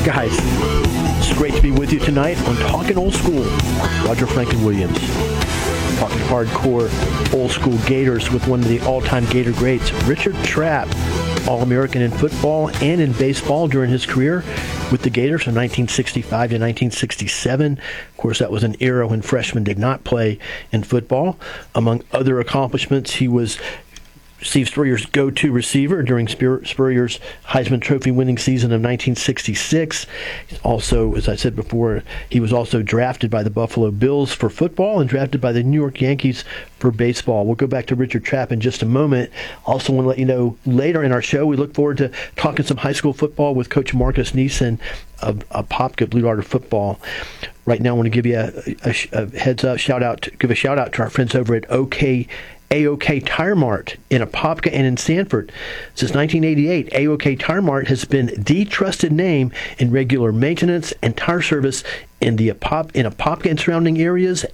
Guys, it's great to be with you tonight on Talking Old School. Roger Franklin Williams. Talking hardcore old school Gators with one of the all-time Gator greats, Richard Trapp, All-American in football and in baseball during his career with the Gators from 1965 to 1967. Of course, that was an era when freshmen did not play in football. Among other accomplishments, he was Steve Spurrier's go-to receiver during Spurrier's Heisman Trophy winning season of 1966. Also, as I said before, he was also drafted by the Buffalo Bills for football and drafted by the New York Yankees for baseball. We'll go back to Richard Trapp in just a moment. Also want to let you know, later in our show, we look forward to talking some high school football with Coach Marcus Neeson of Apopka Blue Darter football. Right now, I want to give you a heads up, give a shout out to our friends over at AOK Tire Mart in Apopka and in Sanford. Since 1988, AOK Tire Mart has been the trusted name in regular maintenance and tire service in Apopka and surrounding areas